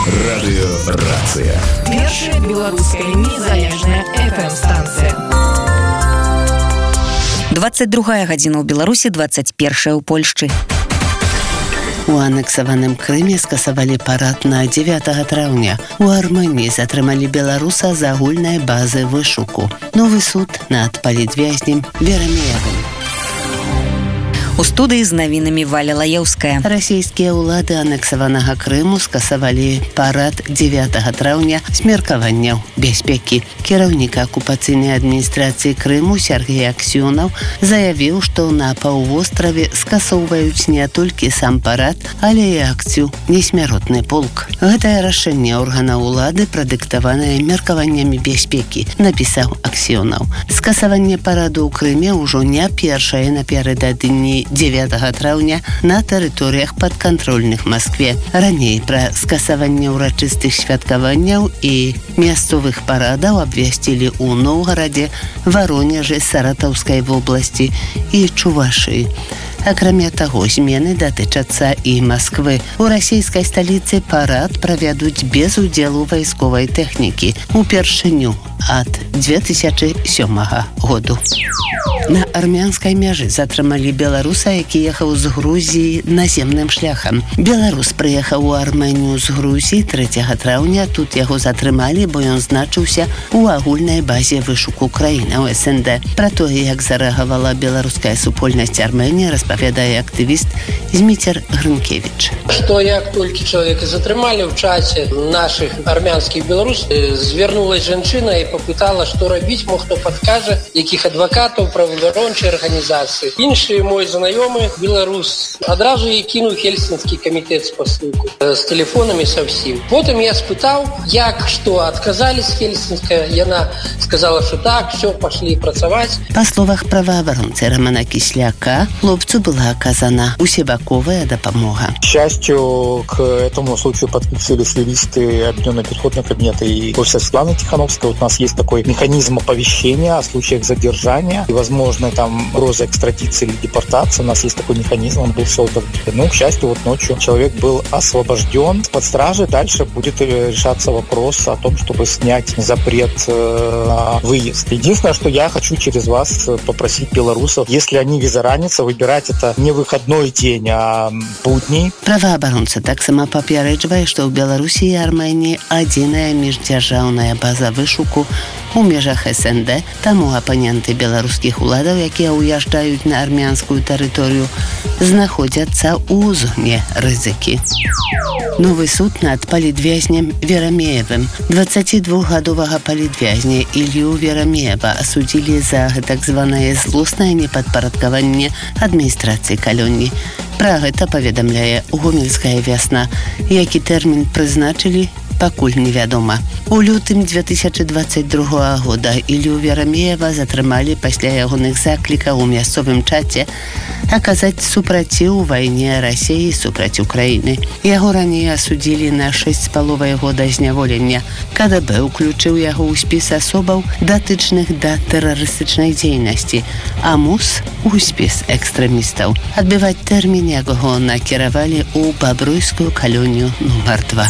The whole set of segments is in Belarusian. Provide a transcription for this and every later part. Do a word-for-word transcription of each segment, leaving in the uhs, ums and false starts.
Радыёрацыя. Першая беларуская незалежная эф эм-станцыя. двадцать другая гадзіна ў Беларусі, двадцать першая ў Польшчы. У анексаваным Крыме скасавалі парад на дзевятага траўня. У Арменіі затрымалі беларуса з агульнай базы вышуку. Новы суд над палітвязнем Верамеевым. У студыі з навінамі Валя Лаеўская. Расійскія ўлады анексаванага Крыму скасавалі парад дзевятага траўня з меркаванняў бяспекі. Кіраўнік акупацыйнай адміністрацыі Крыму Сергей Аксёнаў заявіў, што на паўвостраве скасоўваюць не толькі сам парад, але і акцыю «Несмяротны полк». Гэтае рашэнне органа ўлады прадыктаванае меркаваннямі бяспекі, напісаў Аксёнаў. Скасаванне параду ў Крыме ўжо не першае напярэдадні дзевятага траўня на тэрыторыях падкантрольных Маскве. Раней пра скасаванне ўрачыстых святкаванняў і мясцовых парадаў абвясцілі ў Новгарадзе, Варонежы, Саратаўскай вобласці і Чувашыі. Акрамя таго, змены датычацца і Масквы. У расійскай сталіцы парад правядуць без удзелу вайсковай тэхнікі упершыню ад дзве тысячы сёмага году. На армянскай мяжы затрымалі беларуса, які ехаў з Грузіі наземным шляхам. Беларус прыехаў у Арменію з Грузіі трэцяга траўня. Тут яго затрымалі, бо ён значыўся у агульнай базе вышуку краіны ў эс эн дэ. Пра тое, як зарэагавала беларуская супольнасць Арменіі, распавядае актывіст Зміцер Грынкевіч. Што як толькі чалавека затрымалі ў часе нашых армянскіх беларус, звярнулась жанчына і попытала, што рабіць, мо хто падкажа, якіх адвакатаў, праваабарончай арганізацыі. Іншы мой знаёмы, беларус, адразу і кінуў хельсінскі камітэт спасылку з тэлефонамі са ўсім. Потым я спытаў, як, што, адказалі з хельсінска. Яна сказала, што так, все, пашлі працаваць. Па словах праваабаронцы Романа Кисляка, хлопцу была оказана усебаковая допомога. К счастью, к этому случаю подключились юристы Объединенного переходного кабинета и офиса Светланы Тихановской. Вот у нас есть такой механизм оповещения о случаях задержания и, возможно, там угрозы экстрадиции или депортации. У нас есть такой механизм, он был создан. Ну, к счастью, вот ночью человек был освобожден под стражей. Дальше будет решаться вопрос о том, чтобы снять запрет на выезд. Единственное, что я хочу через вас попросить белорусов, если они візаранятся, выбирать это не выходной день, а будни. Праваабаронца таксама папярэджвае, што ў Беларусі і Арменіі адзіная міждзяржаўная база вышуку у межах эс эн дэ, таму апаненты беларускіх уладаў, якія ўязджаюць на армянскую тэрыторыю, знаходзяцца ў зоне рызыкі. Новы суд над палітвязнем Верамеевым. дваццацідвухгадовага палітвязня Ілью Верамеева асудзілі за так званае злоснае непадпарадкаванне адміністрацыі калоніі. Пра гэта паведамляе Гомельская вясна, які тэрмін прызначылі, пакуль невядома. У лютым дзве тысячы дваццаць другога года Ілью Верамеева затрымалі пасля ягоных заклікаў у мясцовым чаце аказаць супраціў вайне Расіі супраць Украіны. Яго раней асудзілі на шэсць з паловай года зняволення. ка дэ бэ ўключыў яго ў спіс асобаў, датычных да тэрарыстычнай дзейнасці, а МУС у спіс экстрэмістаў. Адбываць тэрмін яго накіравалі ў бабруйскую калонію нумар два.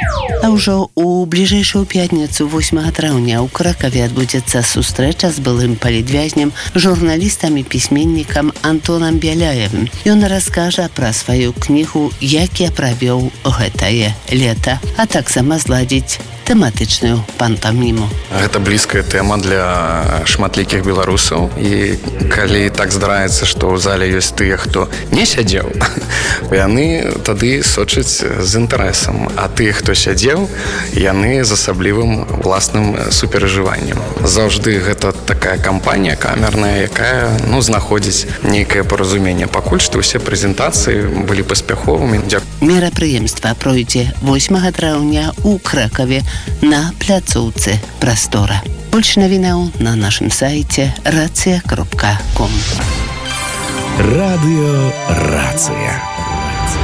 А ўжо ў бліжэйшую пятніцу восьмага траўня ў Кракаве адбудзецца сустрэча з былым палітвязнем, журналістам і пісьменнікам Антонам Бяляевым. Ён раскажа пра сваю кнігу «Як я правёў гэтае лета», а таксама зладзіць тэматычную пантаміму. Гэта блізкая тэма для шматлікіх беларусаў. І калі так здараецца, што ў зале ёсць тыя, хто не сядзеў, яны тады сочаць з інтарэсам. А тыя, хто сядзеў, яны з асаблівым уласным суперажываннем. Заўжды гэта такая кампанія камерная, якая ну, знаходзіць нейкае паразуменне. Пакуль што ўсе прэзентацыі былі паспяховымі. Мерапрыемства пройдзе восьмага траўня ў Кракаве на пляцоўцы Прастора. Больш навінаў на нашым сайце рацыя кропка ком. Радыёрацыя.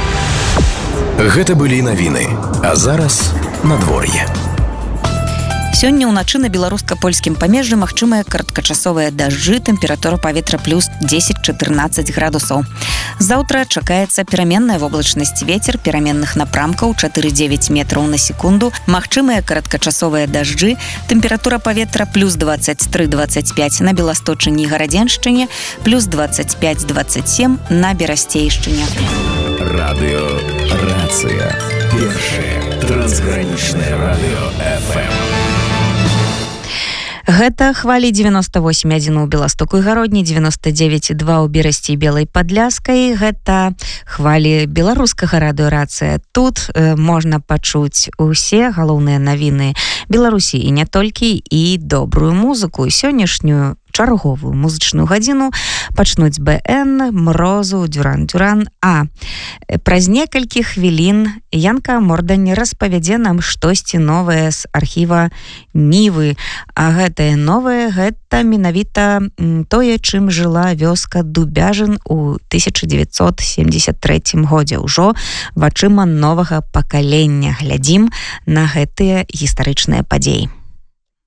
Гэта былі навіны, а зараз надвор'е. Сёння ўначы на беларуска-польскім памежжы магчымыя кароткачасовыя дажджы, тэмпература паветра плюс дзесяць-чатырнаццаць градусаў. Заўтра чакаецца пераменная воблачнасць, вецер пераменных напрамкаў чатыры-дзевяць метраў на секунду, магчымыя кароткачасовыя дажджы, тэмпература паветра плюс двадцать три - двадцать пять на Беласточыне і Гарадзеншчыне, плюс двадцать пять - двадцать семь на Берасцейшчыне. Радыё Рацыя. Першае трансгранічнае радыё эф эм. Гэта хвалі девяносто восемь и один у Беластоку і Гародні, девяносто девять и два у Берасці і Белай Падляскай. Гэта хвалі беларускага радыё Рацыя. Тут э, можна пачуць усе галоўныя навіны Беларусі і не толькі, і добрую музыку. Сённяшнюю чарговую музычную гадзіну пачнуць бэ эн, Мрозу, Дюран-Дюран. А праз некалькі хвілін Янка Мордань распавядзе нам штосьці новае з архіва Нівы. А гэтае новае, гэта менавіта тое, чым жыла вёска Дубяжын у тысяча девятьсот семьдесят третьем годзе. Ужо вачыма новага пакалення глядзім на гэтыя гістарычныя падзеі.